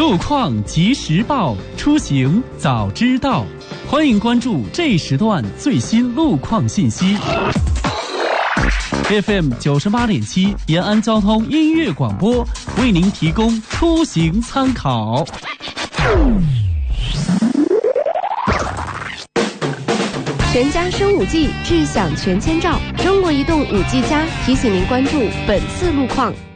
路况及时报，出行早知道。欢迎关注这时段最新路况信息。FM 98.7延安交通音乐广播为您提供出行参考。 全家升5G，智享全千兆。中国移动5G+提醒您关注本次路况。